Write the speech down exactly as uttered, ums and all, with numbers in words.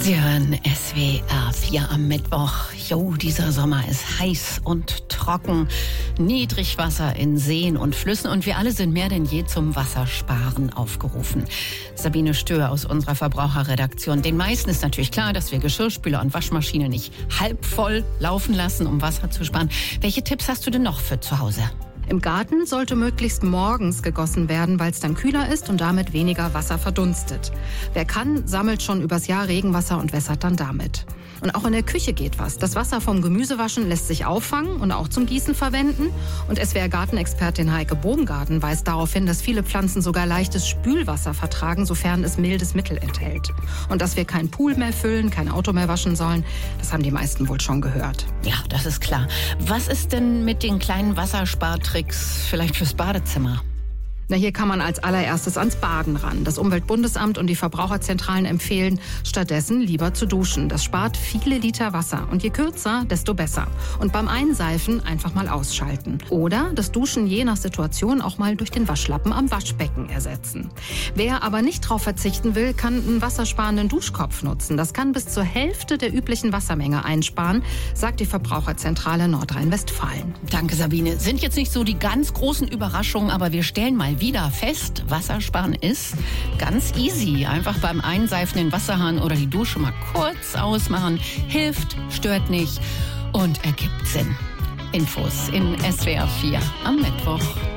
Sie hören S W R vier am Mittwoch. Jo, dieser Sommer ist heiß und trocken. Niedrigwasser in Seen und Flüssen und wir alle sind mehr denn je zum Wassersparen aufgerufen. Sabine Stör aus unserer Verbraucherredaktion. Den meisten ist natürlich klar, dass wir Geschirrspüler und Waschmaschine nicht halb voll laufen lassen, um Wasser zu sparen. Welche Tipps hast du denn noch für zu Hause? Im Garten sollte möglichst morgens gegossen werden, weil es dann kühler ist und damit weniger Wasser verdunstet. Wer kann, sammelt schon übers Jahr Regenwasser und wässert dann damit. Und auch in der Küche geht was. Das Wasser vom Gemüsewaschen lässt sich auffangen und auch zum Gießen verwenden. Und S W R-Gartenexpertin Heike Bohmgarten weist darauf hin, dass viele Pflanzen sogar leichtes Spülwasser vertragen, sofern es mildes Mittel enthält. Und dass wir keinen Pool mehr füllen, kein Auto mehr waschen sollen, das haben die meisten wohl schon gehört. Ja, das ist klar. Was ist denn mit den kleinen Wasserspartricks vielleicht fürs Badezimmer? Na, hier kann man als allererstes ans Baden ran. Das Umweltbundesamt und die Verbraucherzentralen empfehlen, stattdessen lieber zu duschen. Das spart viele Liter Wasser. Und je kürzer, desto besser. Und beim Einseifen einfach mal ausschalten. Oder das Duschen je nach Situation auch mal durch den Waschlappen am Waschbecken ersetzen. Wer aber nicht drauf verzichten will, kann einen wassersparenden Duschkopf nutzen. Das kann bis zur Hälfte der üblichen Wassermenge einsparen, sagt die Verbraucherzentrale Nordrhein-Westfalen. Danke, Sabine. Sind jetzt nicht so die ganz großen Überraschungen, aber wir stellen mal wieder fest, Wassersparen ist ganz easy. Einfach beim Einseifen den Wasserhahn oder die Dusche mal kurz ausmachen. Hilft, stört nicht und ergibt Sinn. Infos in S W R vier am Mittwoch.